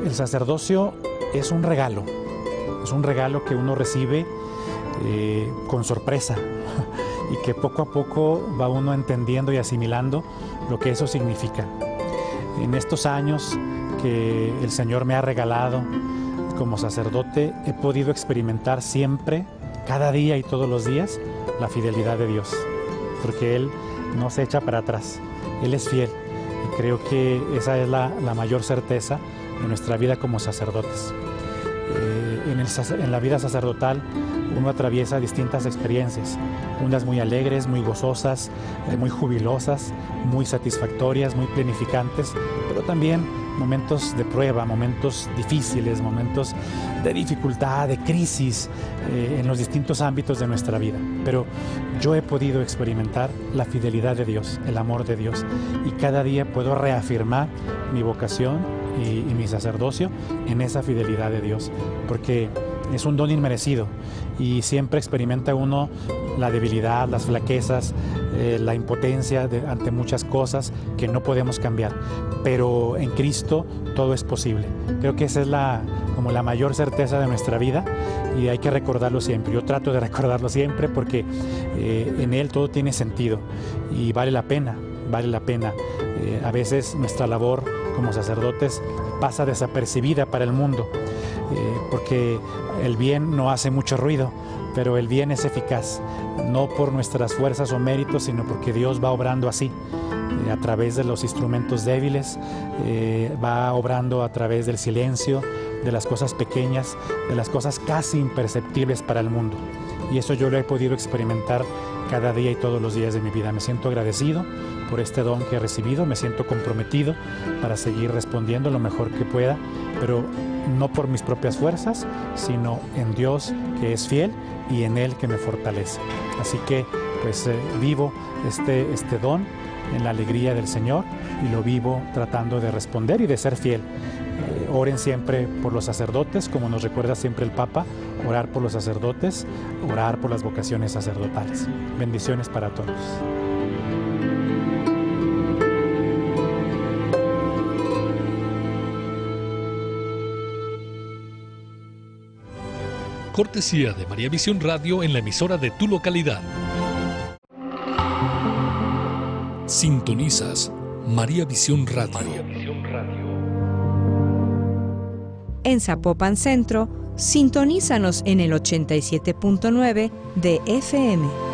El sacerdocio es un regalo que uno recibe con sorpresa y que poco a poco va uno entendiendo y asimilando lo que eso significa. En estos años que el Señor me ha regalado como sacerdote, he podido experimentar siempre, cada día y todos los días, la fidelidad de Dios, porque Él no se echa para atrás, Él es fiel, y creo que esa es la mayor certeza de nuestra vida como sacerdotes. En la vida sacerdotal uno atraviesa distintas experiencias, unas muy alegres, muy gozosas, muy jubilosas, muy satisfactorias, muy plenificantes, pero también momentos de prueba, momentos difíciles, momentos de dificultad, de crisis en los distintos ámbitos de nuestra vida. Pero yo he podido experimentar la fidelidad de Dios, el amor de Dios, y cada día puedo reafirmar mi vocación y mi sacerdocio en esa fidelidad de Dios, porque es un don inmerecido y siempre experimenta uno la debilidad, las flaquezas, la impotencia ante muchas cosas que no podemos cambiar, pero en Cristo todo es posible. Creo que esa es como la mayor certeza de nuestra vida y hay que recordarlo siempre. Yo trato de recordarlo siempre porque en Él todo tiene sentido y vale la pena. A veces nuestra labor como sacerdotes pasa desapercibida para el mundo, porque el bien no hace mucho ruido, pero el bien es eficaz, no por nuestras fuerzas o méritos, sino porque Dios va obrando así, a través de los instrumentos débiles, va obrando a través del silencio, de las cosas pequeñas, de las cosas casi imperceptibles para el mundo. Y eso yo lo he podido experimentar cada día y todos los días de mi vida. Me siento agradecido por este don que he recibido, me siento comprometido para seguir respondiendo lo mejor que pueda, pero no por mis propias fuerzas, sino en Dios que es fiel y en Él que me fortalece. Así que pues vivo este don en la alegría del Señor y lo vivo tratando de responder y de ser fiel. Oren siempre por los sacerdotes, como nos recuerda siempre el Papa, orar por los sacerdotes, orar por las vocaciones sacerdotales. Bendiciones para todos. Cortesía de María Visión Radio en la emisora de tu localidad. Sintonizas María Visión Radio. En Zapopan Centro, sintonízanos en el 87.9 de FM.